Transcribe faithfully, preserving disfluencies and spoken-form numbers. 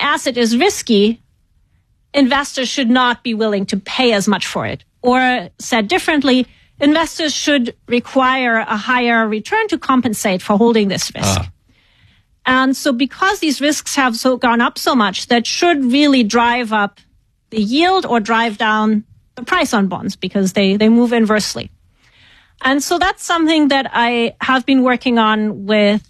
asset is risky, investors should not be willing to pay as much for it. Or said differently, investors should require a higher return to compensate for holding this risk. Ah. And so because these risks have so gone up so much, that should really drive up the yield or drive down the price on bonds because they, they move inversely. And so that's something that I have been working on with